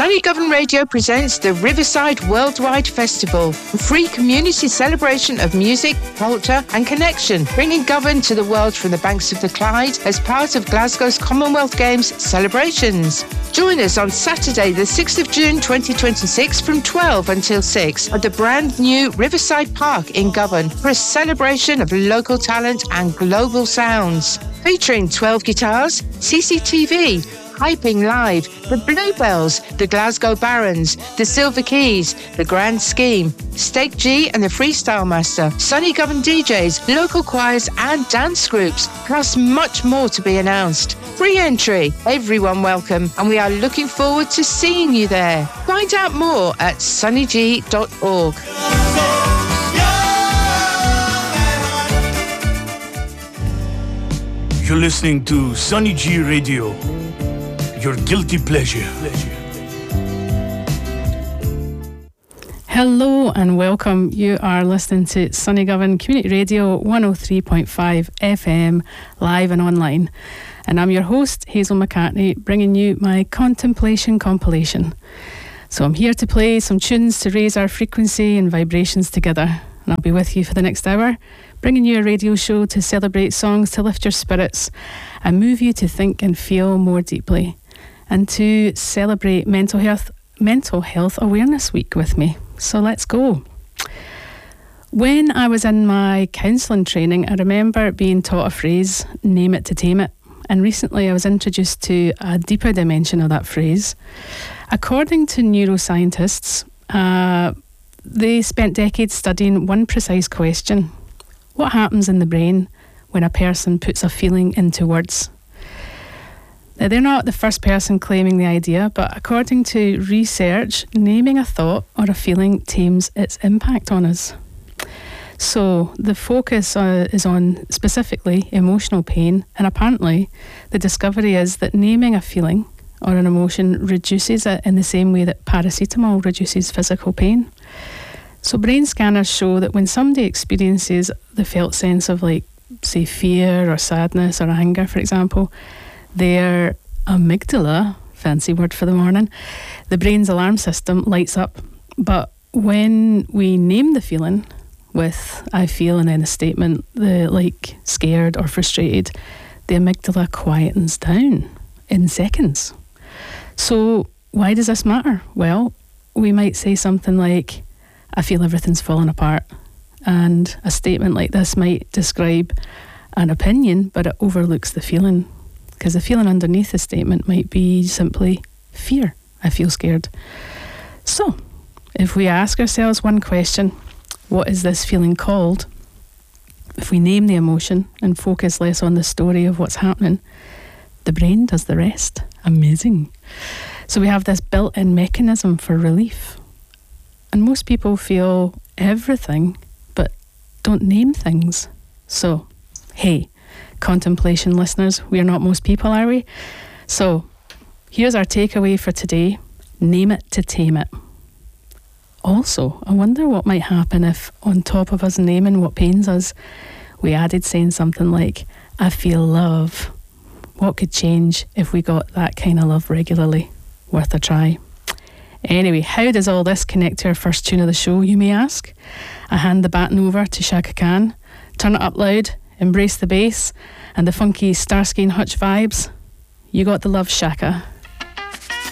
Sunny Govan Radio presents the Riverside Worldwide Festival, a free community celebration of music, culture and connection, bringing Govan to the world from the banks of the Clyde as part of Glasgow's Commonwealth Games celebrations. Join us on Saturday the 6th of June 2026 from 12 until 6 at the brand new Riverside Park in Govan for a celebration of local talent and global sounds. Featuring 12 guitars, CCTV, Hyping Live, the Bluebells, the Glasgow Barons, the Silver Keys, the Grand Scheme, Steak G and the Freestyle Master, Sunny Govan DJs, local choirs and dance groups, plus much more to be announced. Free entry, everyone welcome, and we are looking forward to seeing you there. Find out more at sunnyg.org. You're listening to Sunny G Radio, your guilty pleasure. Hello and welcome. You are listening to Sunny Govan Community Radio 103.5 FM, live and online. And I'm your host, Hazel McCartney, bringing you my contemplation compilation. So I'm here to play some tunes to raise our frequency and vibrations together. And I'll be with you for the next hour, bringing you a radio show to celebrate songs to lift your spirits and move you to think and feel more deeply, and to celebrate Mental Health Awareness Week with me. So let's go. When I was in my counselling training, I remember being taught a phrase, name it to tame it. And recently I was introduced to a deeper dimension of that phrase. According to neuroscientists, they spent decades studying one precise question: what happens in the brain when a person puts a feeling into words? Now, they're not the first person claiming the idea, but according to research, naming a thought or a feeling tames its impact on us. So the focus is on specifically emotional pain, and apparently the discovery is that naming a feeling or an emotion reduces it in the same way that paracetamol reduces physical pain. So brain scanners show that when somebody experiences the felt sense of, like, say, fear or sadness or anger, for example, their amygdala, fancy word for the morning, the brain's alarm system lights up. But when we name the feeling with I feel and then a statement, like scared or frustrated, the amygdala quietens down in seconds. So why does this matter? Well, we might say something like, I feel everything's falling apart. And a statement like this might describe an opinion, but it overlooks the feeling. Because the feeling underneath the statement might be simply fear. I feel scared. So, if we ask ourselves one question, what is this feeling called? If we name the emotion and focus less on the story of what's happening, the brain does the rest. Amazing. So we have this built-in mechanism for relief. And most people feel everything, but don't name things. So, hey, contemplation listeners, we are not most people, are we? So, here's our takeaway for today. Name it to tame it. Also, I wonder what might happen if, on top of us naming what pains us, we added saying something like, I feel love. What could change if we got that kind of love regularly? Worth a try. Anyway, how does all this connect to our first tune of the show, you may ask? I hand the baton over to Chaka Khan. Turn it up loud, embrace the bass, and the funky Starsky and Hutch vibes. You got the love, Shaka.